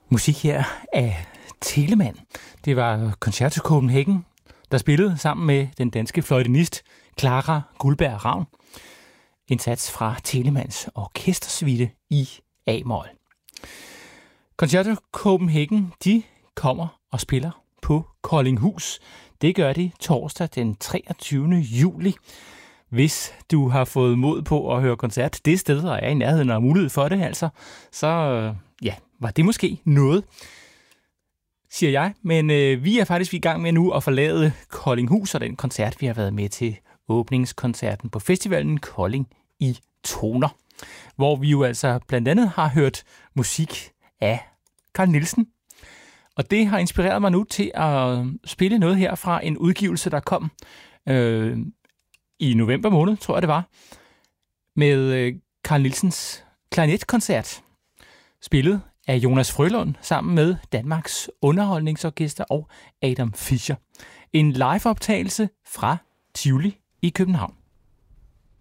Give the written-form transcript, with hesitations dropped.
Musik her af Telemann. Det var Concerto Copenhagen, der spillede sammen med den danske fløjtenist Clara Guldberg Ravn. En sats fra Telemanns orkestersuite i A-mol. Concerto Copenhagen, de kommer og spiller på Koldinghus. Det gør de torsdag den 23. juli. Hvis du har fået mod på at høre koncert det sted, og er i nærheden og har mulighed for det, altså, så var det måske noget, siger jeg. Men vi er faktisk i gang med nu at forlade Koldinghus og den koncert, vi har været med til, åbningskoncerten på festivalen Kolding i Toner, hvor vi jo altså blandt andet har hørt musik af Carl Nielsen. Og det har inspireret mig nu til at spille noget her fra en udgivelse, der kom i november måned, tror jeg det var, med Carl Nielsens klarinetkoncert, spillet af Jonas Frølund sammen med Danmarks Underholdningsorkester og Adam Fischer. En liveoptagelse fra Tivoli i København.